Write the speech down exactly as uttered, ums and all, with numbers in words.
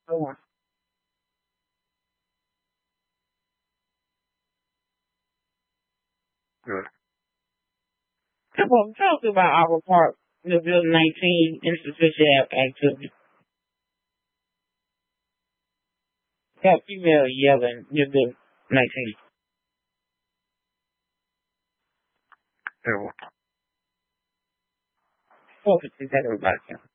Go on. Good. Come on, talk about our part. The Bill nineteen insufficient activity. Got female yelling. The Bill nineteen. So, focus is that everybody can.